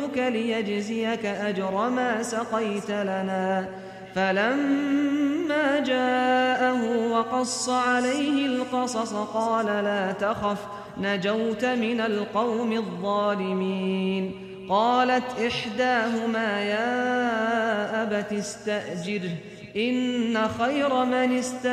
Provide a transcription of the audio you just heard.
نرسلك ليجزيك أجر ما سقيت لنا. فلما جاءه وقص عليه القصص قال لا تخف نجوت من القوم الظالمين. قالت إحداهما يا أبت استأجره إن خير من استأجرت